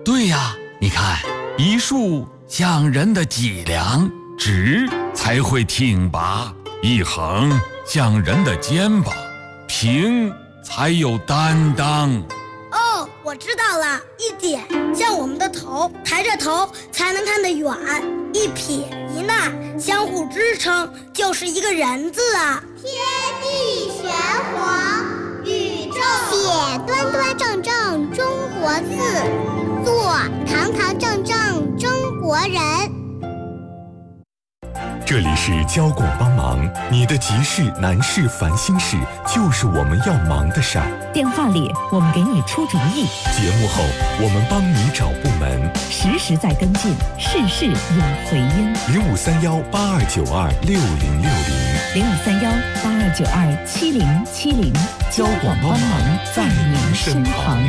对呀，你看，一竖像人的脊梁，直才会挺拔；一横像人的肩膀，平才有担当。 哦，我知道了，一点像我们的头，抬着头才能看得远；一撇一捺相互支撑，就是一个人字啊。 天地玄黄，宇宙写端端正正中国字，做堂堂正正中国人。 这里是交广帮忙，你的急事难事烦心事就是我们要忙的事儿。 电话里我们给你出主意， 节目后我们帮你找部门， 实时在跟进，事事有回音。 0531829060，0531827070， 交广帮忙在您身旁。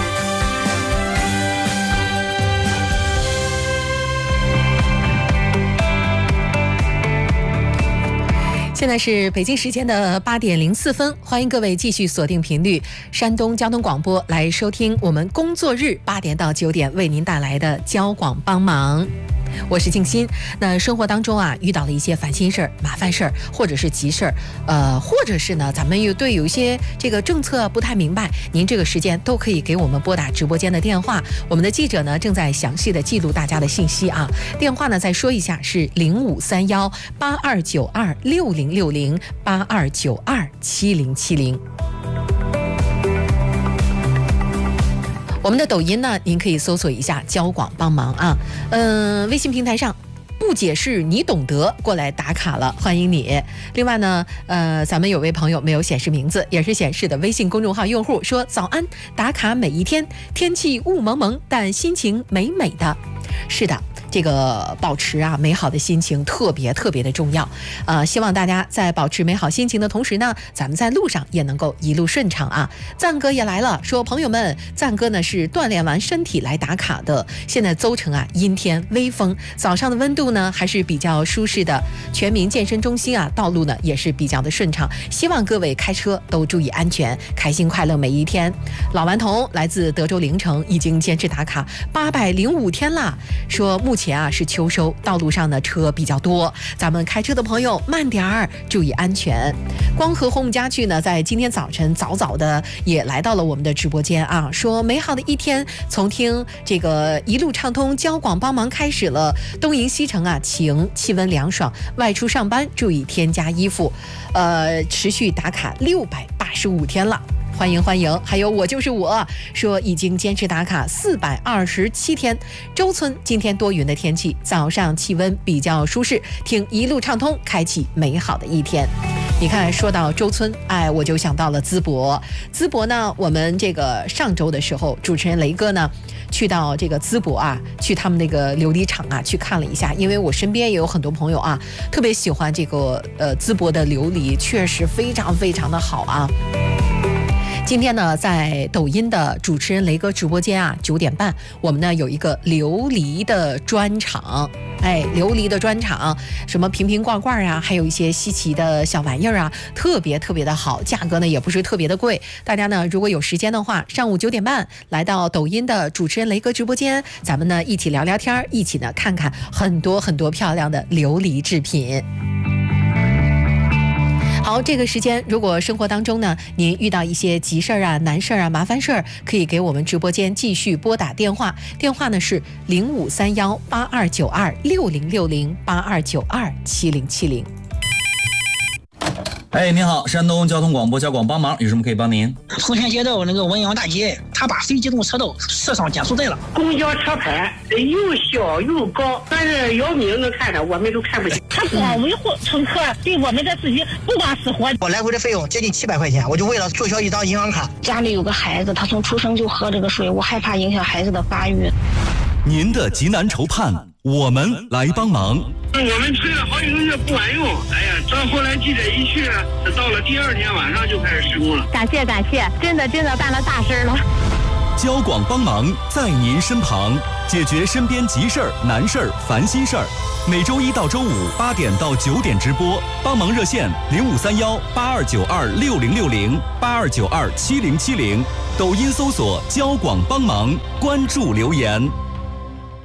现在是北京时间的8点04分，欢迎各位继续锁定频率山东交通广播来收听我们工作日8点到9点为您带来的交广帮忙。我是静心。那生活当中啊，遇到了一些烦心事儿、麻烦事儿，或者是急事儿，或者是呢，咱们有一些这个政策不太明白，您这个时间都可以给我们拨打直播间的电话。我们的记者呢正在详细的记录大家的信息啊。电话呢再说一下是053182926060，82927070。我们的抖音呢，您可以搜索一下交广帮忙啊。微信平台上不解释你懂得过来打卡了，欢迎你。另外呢，咱们有位朋友没有显示名字，也是显示的微信公众号用户说：早安，打卡每一天，天气雾蒙蒙，但心情美美的。是的。这个保持啊美好的心情特别的重要，希望大家在保持美好心情的同时呢，咱们在路上也能够一路顺畅啊。赞哥也来了，说朋友们，赞哥呢是锻炼完身体来打卡的。现在邹城啊阴天微风，早上的温度呢还是比较舒适的。全民健身中心啊道路呢也是比较的顺畅，希望各位开车都注意安全，开心快乐每一天。老顽童来自德州凌城，已经坚持打卡805天了，说目前啊是秋收，道路上呢车比较多，咱们开车的朋友慢点儿，注意安全。光和红家具呢在今天早晨早的也来到了我们的直播间啊，说美好的一天从听这个一路畅通交广帮忙开始了。东营西城啊晴，气温凉爽，外出上班注意添加衣服。持续打卡685天了。欢迎！还有我就是我说已经坚持打卡427天。周村今天多云的天气，早上气温比较舒适，听一路畅通，开启美好的一天。你看，说到周村，我就想到了淄博。淄博呢，我们这个上周的时候，主持人雷哥呢去到这个淄博啊，去他们那个琉璃厂啊去看了一下，因为我身边也有很多朋友啊，特别喜欢这个淄博的琉璃，确实非常的好啊。今天呢，在抖音的主持人雷哥直播间啊，9点半，我们呢有一个琉璃的专场。琉璃的专场，什么瓶罐啊，还有一些稀奇的小玩意儿啊，特别的好，价格呢也不是特别的贵。大家呢如果有时间的话，上午9点半来到抖音的主持人雷哥直播间，咱们呢一起聊聊天，一起呢看看很多漂亮的琉璃制品。好，这个时间如果生活当中呢您遇到一些急事儿啊、难事儿啊、麻烦事儿，可以给我们直播间继续拨打电话，电话呢是053182926060，82927070。 您好，山东交通广播交广帮忙，有什么可以帮您？ 丰田街道那个文阳大街，他把非机动车道设上减速带了。 公交车牌又小又高，但是姚明能看的，我们都看不见。 他光维护乘客对我们的自己不管死活。 我来回的费用接近700块钱，我就为了注销一张银行卡。 家里有个孩子，他从出生就喝这个水，我害怕影响孩子的发育。 您的急难愁盼，我们来帮忙。 我们吹了好几个月不管用，到后来记者一去，到了第2天晚上就开始施工了。 感谢，真的办了大事了。 交广帮忙在您身旁，解决身边急事儿、难事儿、烦心事儿。每周1到周58点到9点直播，帮忙热线053182926060，82927070。 抖音搜索交广帮忙，关注留言。